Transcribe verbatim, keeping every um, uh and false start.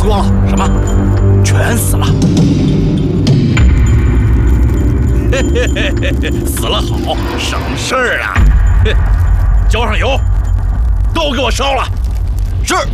死光了？ 什么？全死了？嘿嘿嘿嘿，死了好，省事儿了。交上油，都给我烧了。 是。